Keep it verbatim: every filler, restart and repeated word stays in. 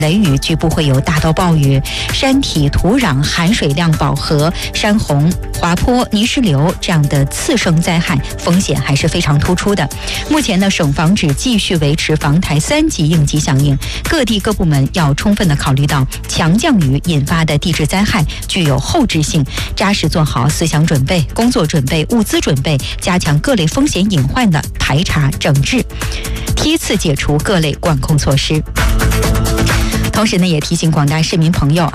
雷雨，局部会有大到暴雨，山体土壤含水量饱和，山洪、滑坡、泥石流这样的次生灾害风险还是非常突出的。目前呢，省防指继续维持防台三级应急响应，各地各部门要充分的考虑到强降雨引发的地质灾害具有后置性，扎实做好思想准备、工作准备、物资准备，加强各类风险隐患的排查整治，梯次解除各类管控措施。同时呢，也提醒广大市民朋友